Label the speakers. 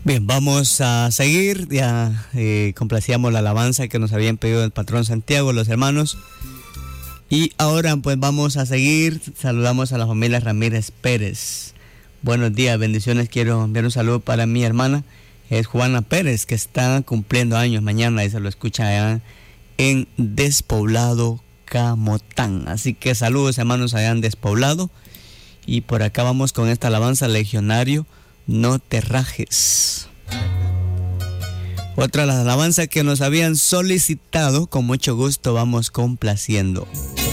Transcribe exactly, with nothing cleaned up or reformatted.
Speaker 1: Bien, vamos a seguir. Ya eh, complacíamos la alabanza que nos habían pedido el patrón Santiago, los hermanos. Y ahora pues vamos a seguir. Saludamos a la familia Ramírez Pérez. Buenos días, bendiciones. Quiero enviar un saludo para mi hermana, es Juana Pérez, que está cumpliendo años mañana y se lo escucha allá en Despoblado, Camotán. Así que saludos, hermanos, allá en Despoblado. Y por acá vamos con esta alabanza, Legionario, no te rajes. Otra de las alabanzas que nos habían solicitado, con mucho gusto vamos complaciendo.